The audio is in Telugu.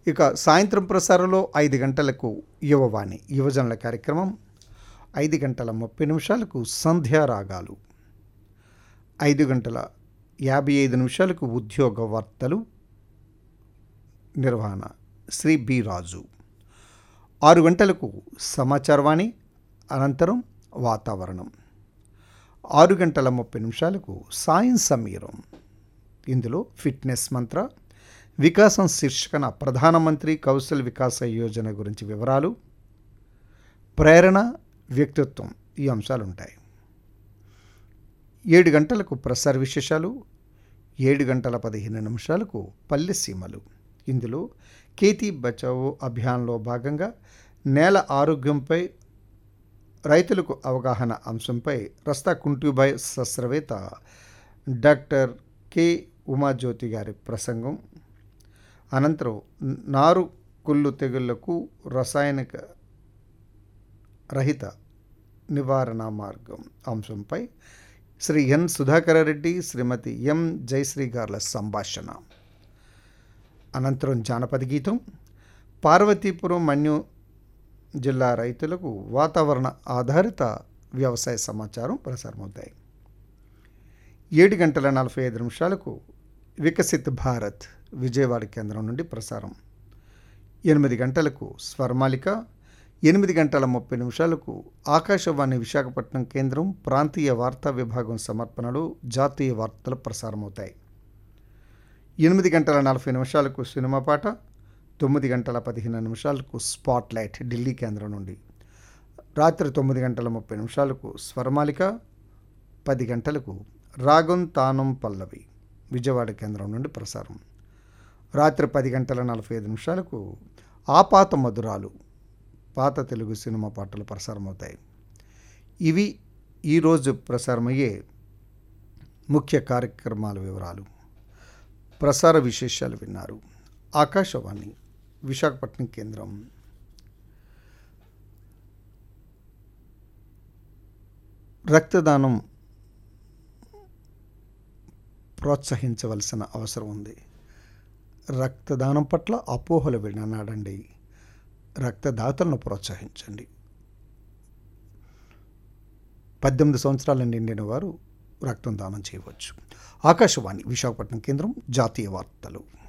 ఇక సాయంత్రం ప్రసారంలో 5 గంటలకు యువవాణి యువజనుల కార్యక్రమం, 5 గంటల 30 నిమిషాలకు సంధ్యారాగాలు, 5 గంటల 55 నిమిషాలకు ఉద్యోగ వార్తలు, నిర్వహణ శ్రీ బి రాజు, 6 గంటలకు సమాచారవాణి, అనంతరం వాతావరణం, 6 గంటల 30 నిమిషాలకు సాయం సమీరం. ఇందులో ఫిట్నెస్ మంత్ర, వికాసం శీర్షికన ప్రధానమంత్రి కౌశల్ వికాస యోజన గురించి వివరాలు, ప్రేరణ, వ్యక్తిత్వం ఈ అంశాలు ఉంటాయి. 7 గంటలకు ప్రసార విశేషాలు, 7 గంటల 15 నిమిషాలకు పల్లె సీమలు. ఇందులో ఖేతీ బచావో అభియాన్లో భాగంగా నేల ఆరోగ్యంపై రైతులకు అవగాహన అంశంపై రస్తా కుంటిబాయ్ శాస్త్రవేత్త డాక్టర్ కె ఉమాజ్యోతి గారి ప్రసంగం, అనంతరం నారు కుళ్ళు తెగుళ్లకు రసాయనిక రహిత నివారణ మార్గం అంశంపై శ్రీ ఎన్ సుధాకరరెడ్డి, శ్రీమతి ఎం జయశ్రీ గార్ల సంభాషణ. అనంతరం జానపద గీతం, పార్వతీపురం మన్యం జిల్లా రైతులకు వాతావరణ ఆధారిత వ్యవసాయ సమాచారం ప్రసారమవుతాయి. 7 గంటల 45 నిమిషాలకు వికసిత్ భారత్ విజయవాడ కేంద్రం నుండి ప్రసారం. 8 గంటలకు స్వర్మాలిక, 8 గంటల 30 నిమిషాలకు ఆకాశవాణి విశాఖపట్నం కేంద్రం ప్రాంతీయ వార్తా విభాగం సమర్పణలో జాతీయ వార్తలు ప్రసారమవుతాయి. 8 గంటల 40 నిమిషాలకు సినిమా పాట, 9 గంటల 15 నిమిషాలకు స్పాట్లైట్ ఢిల్లీ కేంద్రం నుండి, రాత్రి 9 గంటల 30 నిమిషాలకు స్వరమాలిక, 10 గంటలకు రాగం తానం పల్లవి విజయవాడ కేంద్రం నుండి ప్రసారం. రాత్రి 10 గంటల 45 నిమిషాలకు ఆపాత మధురాలు పాత తెలుగు సినిమా పాటలు ప్రసారమవుతాయి. ఇవి ఈరోజు ప్రసారమయ్యే ముఖ్య కార్యక్రమాల వివరాలు. ప్రసార విశేషాలు విన్నారు. ఆకాశవాణి విశాఖపట్నం కేంద్రం. రక్తదానం ప్రోత్సహించవలసిన అవసరం ఉంది. రక్తదానం పట్ల అపోహలు విననాడండి. రక్తదాతలను ప్రోత్సహించండి. 18 సంవత్సరాల నిండిన వారు రక్తం దానం చేయవచ్చు. ఆకాశవాణి విశాఖపట్నం కేంద్రం. జాతీయ వార్తలు.